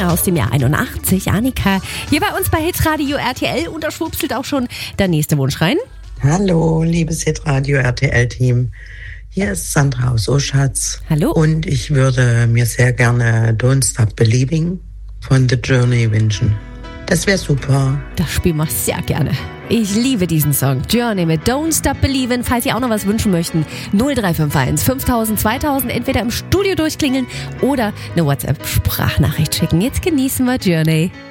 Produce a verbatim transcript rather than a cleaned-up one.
aus dem Jahr einundachtzig. Annika, hier bei uns bei Hitradio R T L und da schwupselt auch schon der nächste Wunsch rein. Hallo, liebes Hitradio R T L-Team. Hier ist Sandra aus Oschatz. Hallo. Und ich würde mir sehr gerne Don't Stop Believing von The Journey wünschen. Das wäre super. Das spielen wir sehr gerne. Ich liebe diesen Song. Journey mit Don't Stop Believin'. Falls Sie auch noch was wünschen möchten, null drei fünf eins fünftausend zweitausend entweder im Studio durchklingeln oder eine WhatsApp-Sprachnachricht schicken. Jetzt genießen wir Journey.